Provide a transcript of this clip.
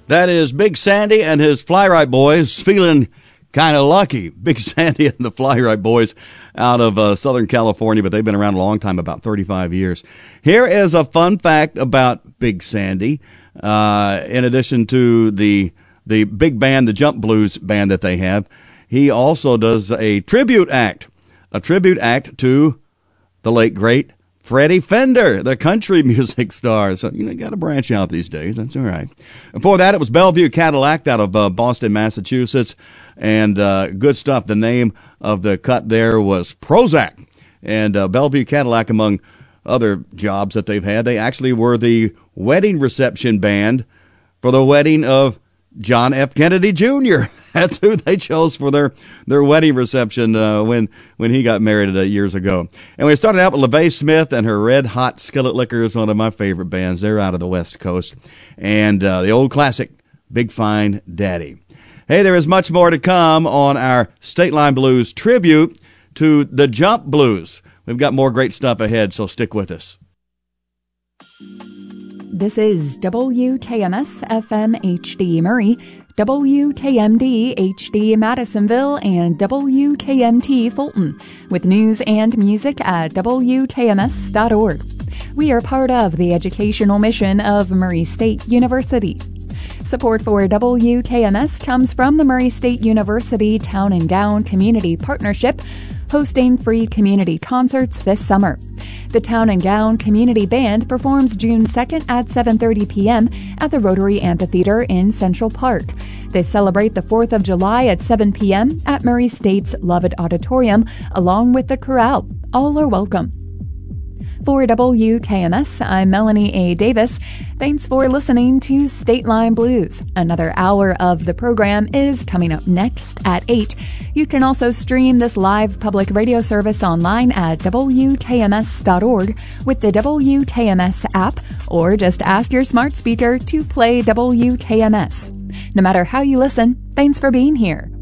That is Big Sandy and his Fly Right Boys feeling kind of lucky. Big Sandy and the Fly Right Boys out of Southern California, but they've been around a long time, about 35 years. Here is a fun fact about Big Sandy. In addition to the big band, the Jump Blues band that they have, he also does a tribute act to the late, great Freddie Fender, the country music star. So, you got to branch out these days. That's all right. Before that, it was Bellevue Cadillac out of Boston, Massachusetts. And good stuff. The name of the cut there was Prozac. And Bellevue Cadillac, among other jobs that they've had, they actually were the wedding reception band for the wedding of John F. Kennedy Jr. That's who they chose for their wedding reception when he got married years ago. And we started out with LeVay Smith and her Red Hot Skillet Lickers, one of my favorite bands. They're out of the West Coast. And the old classic, Big Fine Daddy. Hey, there is much more to come on our State Line Blues tribute to the Jump Blues. We've got more great stuff ahead, so stick with us. This is WKMS FM HD Murray, WKMD HD Madisonville, and WKMT Fulton, with news and music at WKMS.org. We are part of the educational mission of Murray State University. Support for WKMS comes from the Murray State University Town and Gown Community Partnership, hosting free community concerts this summer. The Town and Gown Community Band performs June 2nd at 7:30 p.m. at the Rotary Amphitheater in Central Park. They celebrate the 4th of July at 7 p.m. at Murray State's Lovett Auditorium, along with the chorale. All are welcome. For WKMS, I'm Melanie A. Davis. Thanks for listening to State Line Blues. Another hour of the program is coming up next at 8. You can also stream this live public radio service online at WKMS.org with the WKMS app, or just ask your smart speaker to play WKMS. No matter how you listen, thanks for being here.